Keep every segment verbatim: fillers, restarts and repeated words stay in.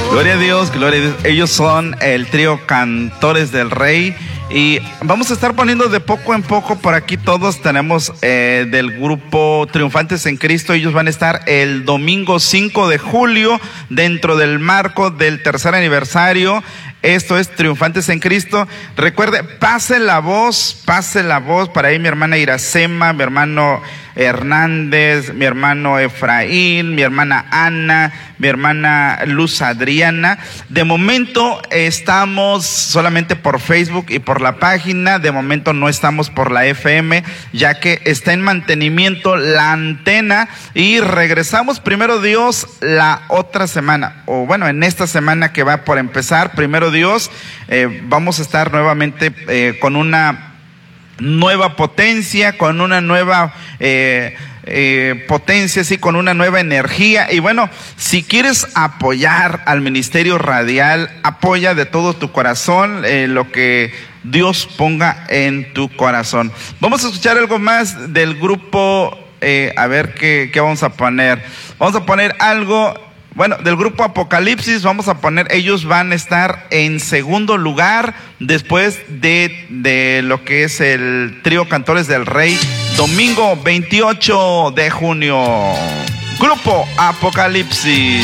Gloria a Dios, gloria a Dios. Ellos son el trío Cantores del Rey. Y vamos a estar poniendo de poco en poco por aquí. Todos tenemos eh, del grupo Triunfantes en Cristo. Ellos van a estar el domingo cinco de julio dentro del marco del tercer aniversario. Esto es Triunfantes en Cristo. Recuerde, pase la voz, pase la voz. Para ahí mi hermana Iracema, mi hermano Hernández, mi hermano Efraín, mi hermana Ana, mi hermana Luz Adriana. De momento estamos solamente por Facebook y por la página. De momento no estamos por la F M, ya que está en mantenimiento la antena. Y regresamos, primero Dios, la otra semana. O bueno, en esta semana que va por empezar, primero Dios, eh, vamos a estar nuevamente eh, con una nueva potencia, con una nueva eh, eh, potencia, sí, con una nueva energía. Y bueno, si quieres apoyar al ministerio radial, apoya de todo tu corazón eh, lo que Dios ponga en tu corazón. Vamos a escuchar algo más del grupo, eh, a ver qué, qué vamos a poner. Vamos a poner algo. Bueno, del grupo Apocalipsis vamos a poner, ellos van a estar en segundo lugar después de, de lo que es el trío Cantores del Rey, domingo veintiocho de junio. Grupo Apocalipsis.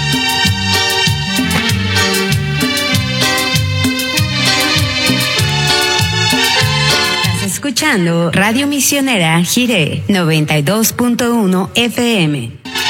Estás escuchando Radio Misionera Jiré noventa y dos punto uno F M.